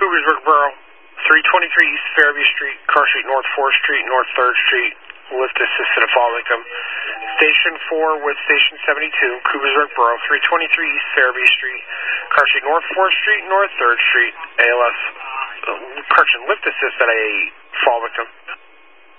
Coopersburg Borough, 323 East Fairview Street, Car Street, North 4th Street, North 3rd Street. Lift assisted at fall victim. Station 4 with Station 72, Coopersburg Borough, 323 East Fairview Street, Car Street, North 4th Street, North 3rd Street. ALS, correction, lift assist at a fall victim.